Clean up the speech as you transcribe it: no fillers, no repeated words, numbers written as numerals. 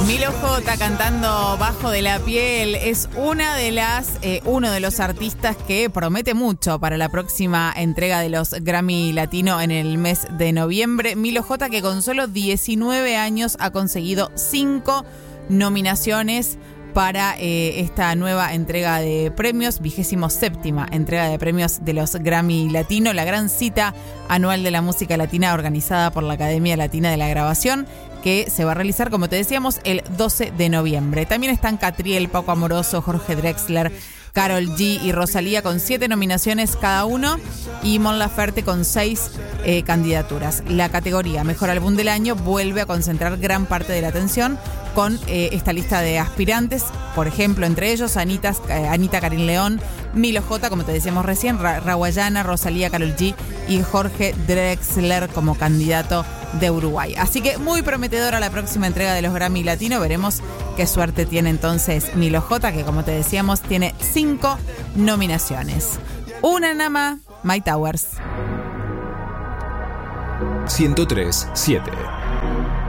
Milo J cantando Bajo de la Piel es uno de los artistas que promete mucho para la próxima entrega de los Grammy Latino en el mes de noviembre. Milo J, que con solo 19 años ha conseguido 5 nominaciones para esta nueva entrega de premios, 27ª entrega de premios de los Grammy Latino, la gran cita anual de la música latina organizada por la Academia Latina de la Grabación, que se va a realizar, como te decíamos, el 12 de noviembre. También están Catriel, Paco Amoroso, Jorge Drexler, Karol G y Rosalía con 7 nominaciones cada uno y Mon Laferte con 6 candidaturas. La categoría Mejor Álbum del Año vuelve a concentrar gran parte de la atención con esta lista de aspirantes, por ejemplo, entre ellos Anita Karin León, Milo J, como te decíamos recién, Rawayana, Rosalía, Karol G y Jorge Drexler como candidato de Uruguay. Así que muy prometedora la próxima entrega de los Grammy Latino. Veremos qué suerte tiene entonces Milo J, que como te decíamos tiene 5 nominaciones. Una nada más, My Towers. 103.7